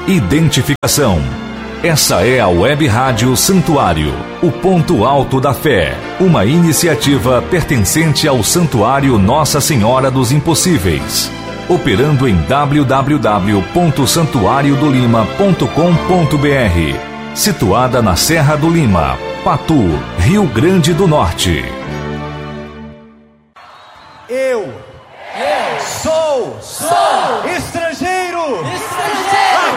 identificação. Essa é a Web Rádio Santuário, o ponto alto da fé, uma iniciativa pertencente ao Santuário Nossa Senhora dos Impossíveis, operando em www.santuariodolima.com.br, situada na Serra do Lima, Patu, Rio Grande do Norte. Eu sou estrangeiro.